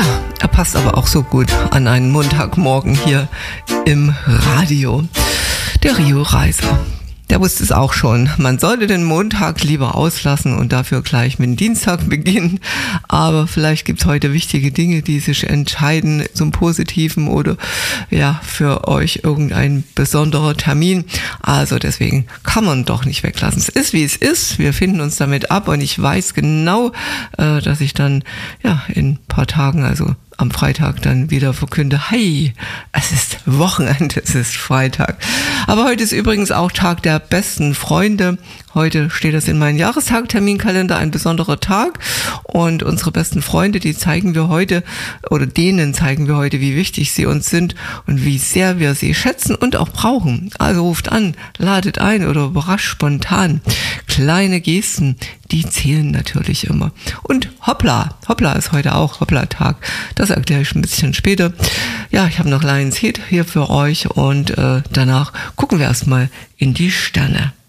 Tja, er passt aber auch so gut an einen Montagmorgen hier im Radio. Der Rio Reiser. Der wusste es auch schon. Man sollte den Montag lieber auslassen und dafür gleich mit dem Dienstag beginnen. Aber vielleicht gibt es heute wichtige Dinge, die sich entscheiden zum Positiven oder ja für euch irgendein besonderer Termin. Also deswegen kann man doch nicht weglassen. Es ist, wie es ist. Wir finden uns damit ab und ich weiß genau, dass ich dann ja in ein paar Tagen, also am Freitag dann wieder verkünde, hey, es ist Wochenende, es ist Freitag. Aber heute ist übrigens auch Tag der besten Freunde. Heute steht das in meinem Jahrestag-Terminkalender, ein besonderer Tag. Und unsere besten Freunde, die zeigen wir heute, oder denen zeigen wir heute, wie wichtig sie uns sind und wie sehr wir sie schätzen und auch brauchen. Also ruft an, ladet ein oder überrascht spontan. Kleine Gesten, die zählen natürlich immer. Und Hoppla ist heute auch Hoppla-Tag. Das erkläre ich ein bisschen später. Ja, ich habe noch Lions Hit hier für euch und danach gucken wir erstmal in die Sterne.